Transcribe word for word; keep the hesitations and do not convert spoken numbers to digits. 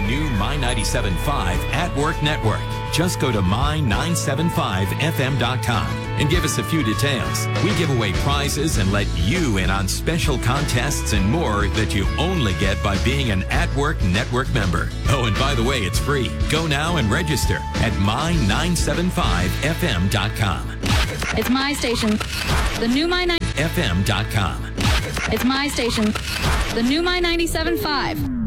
new My ninety-seven point five At Work Network. Just go to my nine seven five f m dot com and give us a few details. We give away prizes and let you in on special contests and more that you only get by being an At Work Network member. Oh, and by the way, it's free. Go now and register at my nine seven five f m dot com. It's my station. The new My nine f m dot com. It's my station. The new My ninety-seven point five.